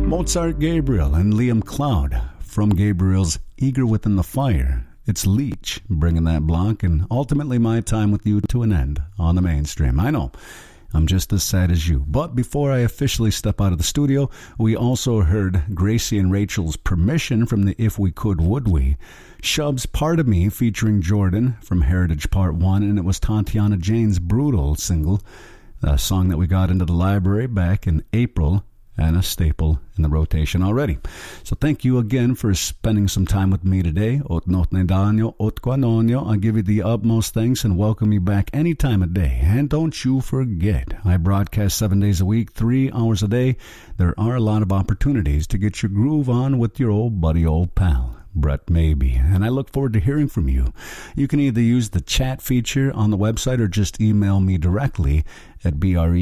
Mozart Gabriel and Liam Cloud from Gabriel's Eager Within the Fire. It's Leech bringing that block and ultimately my time with you to an end on the mainstream. I know, I'm just as sad as you. But before I officially step out of the studio, we also heard Gracie and Rachel's Permission from the If We Could, Would We? Shub's Part of Me featuring Jordan from Heritage Part 1, and it was Tatiana Jane's Brutal single, a song that we got into the library back in April and a staple in the rotation already. So thank you again for spending some time with me today. I give you the utmost thanks and welcome you back any time of day. And don't you forget, I broadcast 7 days a week, 3 hours a day. There are a lot of opportunities to get your groove on with your old buddy, old pal, Brett Maybe, and I look forward to hearing from you. You can either use the chat feature on the website or just email me directly at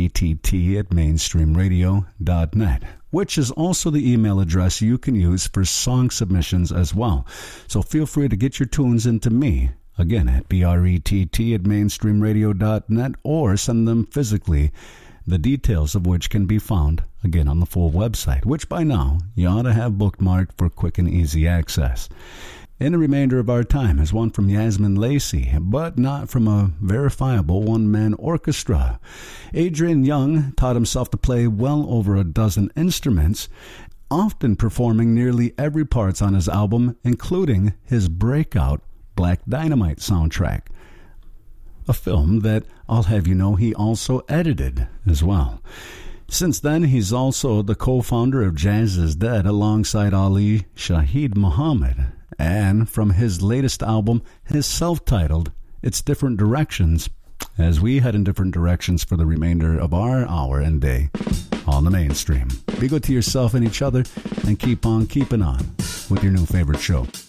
brett@mainstreamradio.net, which is also the email address you can use for song submissions as well. So feel free to get your tunes into me, again, at brett@mainstreamradio.net, or send them physically, the details of which can be found, again, on the full website, which by now you ought to have bookmarked for quick and easy access. And the remainder of our time is one from Yasmin Lacey, but not from a verifiable one-man orchestra. Adrian Young taught himself to play well over a dozen instruments, often performing nearly every part on his album, including his breakout Black Dynamite soundtrack, a film that I'll have you know he also edited as well. Since then, he's also the co-founder of Jazz is Dead alongside Ali Shaheed Muhammad. And from his latest album, his self-titled, It's Different Directions, as we head in different directions for the remainder of our hour and day on the mainstream. Be good to yourself and each other, and keep on keeping on with your new favorite show.